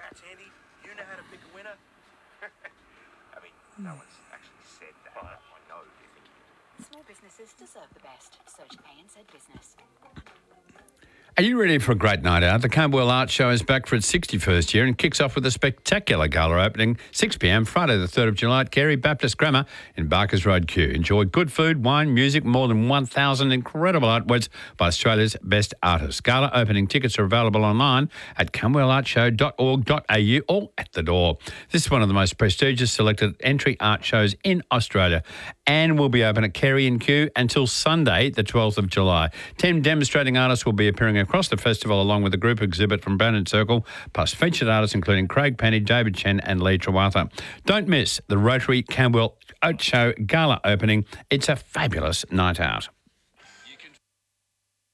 That's handy. You know how to pick a winner? I mean, no one's actually said that. I know you're thinking it. Small businesses deserve the best. Search ANZ Business. Are you ready for a great night out? The Camberwell Art Show is back for its 61st year and kicks off with a spectacular gala opening 6 p.m. Friday the 3rd of July at Carey Baptist Grammar in Barkers Road, Kew. Enjoy good food, wine, music, more than 1,000 incredible artworks by Australia's best artists. Gala opening tickets are available online at camberwellartshow.org.au or at the door. This is one of the most prestigious selected entry art shows in Australia and will be open at Carey and Kew until Sunday the 12th of July. 10 demonstrating artists will be appearing across the festival along with a group exhibit from Brandon Circle, plus featured artists including Craig Penny, David Chen and Lee Trewatha. Don't miss the Rotary Camberwell Art Show Gala opening. It's a fabulous night out.